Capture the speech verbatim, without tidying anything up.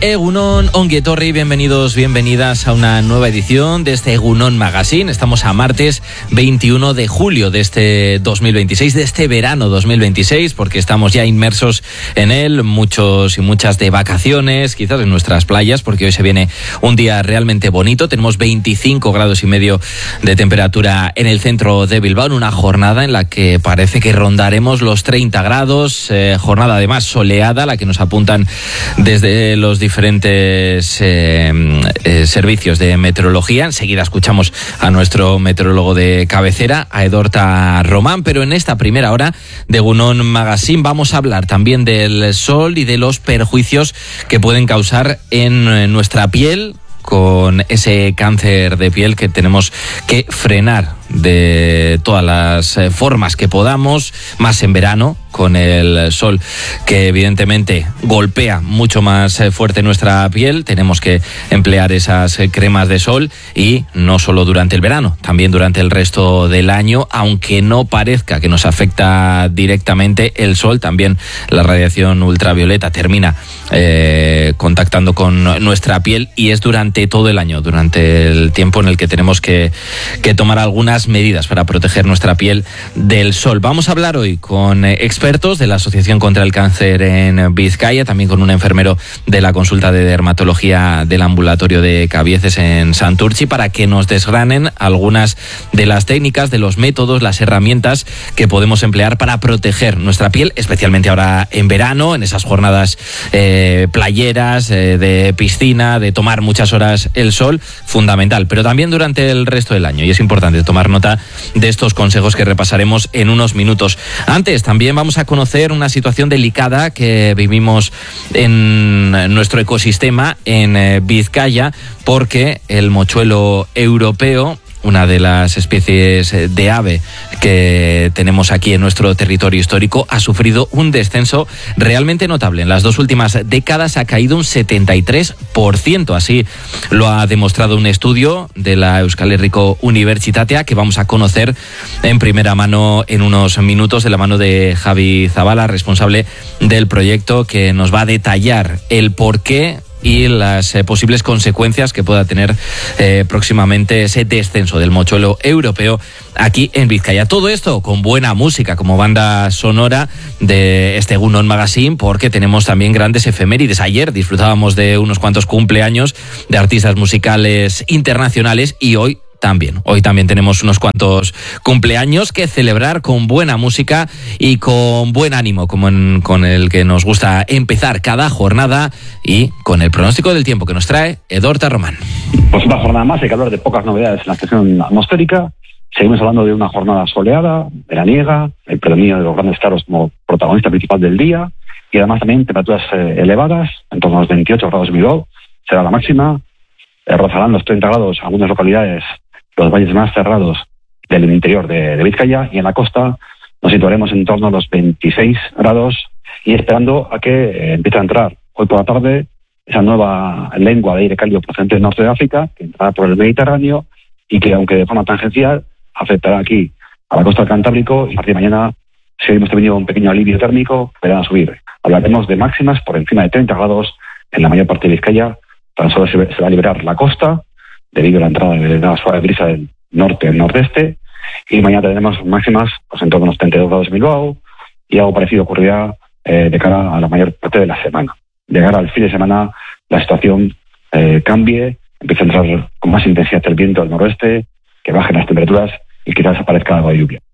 Egunon, ongi etorri, bienvenidos, bienvenidas a una nueva edición de este Egunon Magazine. Estamos a martes veintiuno de julio de este dos mil veintiséis, de este verano dos mil veintiséis, porque estamos ya inmersos en él, muchos y muchas de vacaciones, quizás en nuestras playas, porque hoy se viene un día realmente bonito. Tenemos veinticinco grados y medio de temperatura en el centro de Bilbao, en una jornada en la que parece que rondaremos los treinta grados, eh, jornada además soleada, la que nos apuntan desde los diferentes diferentes eh, eh, servicios de meteorología. Enseguida escuchamos a nuestro meteorólogo de cabecera, a Edorta Román, pero en esta primera hora de Egunon Magazine vamos a hablar también del sol y de los perjuicios que pueden causar en nuestra piel, con ese cáncer de piel que tenemos que frenar de todas las formas que podamos, más en verano, con el sol que evidentemente golpea mucho más fuerte nuestra piel. Tenemos que emplear esas cremas de sol, y no solo durante el verano, también durante el resto del año, aunque no parezca que nos afecta directamente el sol. También la radiación ultravioleta termina eh, contactando con nuestra piel, y es durante todo el año, durante el tiempo en el que tenemos que, que tomar algunas medidas para proteger nuestra piel del sol. Vamos a hablar hoy con expertos de la Asociación contra el Cáncer en Vizcaya, también con un enfermero de la consulta de dermatología del ambulatorio de Cabieces en Santurtzi, para que nos desgranen algunas de las técnicas, de los métodos, las herramientas que podemos emplear para proteger nuestra piel, especialmente ahora en verano, en esas jornadas eh, playeras, eh, de piscina, de tomar muchas horas el sol, fundamental, pero también durante el resto del año, y es importante tomar nota de estos consejos que repasaremos en unos minutos. Antes, también vamos a conocer una situación delicada que vivimos en nuestro ecosistema en Vizcaya, porque el mochuelo europeo, una de las especies de ave que tenemos aquí en nuestro territorio histórico, ha sufrido un descenso realmente notable. En las dos últimas décadas ha caído un setenta y tres por ciento. Así lo ha demostrado un estudio de la Euskal Herriko Unibertsitatea, que vamos a conocer en primera mano en unos minutos, de la mano de Javi Zabala, responsable del proyecto, que nos va a detallar el porqué y las eh, posibles consecuencias que pueda tener eh, próximamente ese descenso del mochuelo europeo aquí en Vizcaya. Todo esto con buena música como banda sonora de este Egunon Magazine, porque tenemos también grandes efemérides. Ayer disfrutábamos de unos cuantos cumpleaños de artistas musicales internacionales, y hoy También, hoy también tenemos unos cuantos cumpleaños que celebrar con buena música y con buen ánimo, como en, con el que nos gusta empezar cada jornada, y con el pronóstico del tiempo que nos trae Edorta Román. Pues una jornada más, hay que hablar de pocas novedades en la estación atmosférica. Seguimos hablando de una jornada soleada, veraniega, el predominio de los grandes claros como protagonista principal del día, y además también temperaturas eh, elevadas, en torno a los veintiocho grados en Bilbao, será la máxima, eh, rozarán los treinta grados en algunas localidades, los valles más cerrados del interior de, de Vizcaya, y en la costa nos situaremos en torno a los veintiséis grados, y esperando a que eh, empiece a entrar hoy por la tarde esa nueva lengua de aire cálido procedente del norte de África, que entrará por el Mediterráneo, y que, aunque de forma tangencial, afectará aquí a la costa del Cantábrico, y a partir de mañana, si hemos tenido un pequeño alivio térmico, verán a subir. Hablaremos de máximas por encima de treinta grados en la mayor parte de Vizcaya. Tan solo se, se va a liberar la costa debido a la entrada de una suave brisa del norte al nordeste, y mañana tendremos máximas pues, en torno a los treinta y dos grados en Bilbao, y algo parecido ocurrirá eh, de cara a la mayor parte de la semana. De cara al fin de semana, la situación eh, cambie, empieza a entrar con más intensidad el viento del noroeste, que bajen las temperaturas y quizás aparezca algo de lluvia.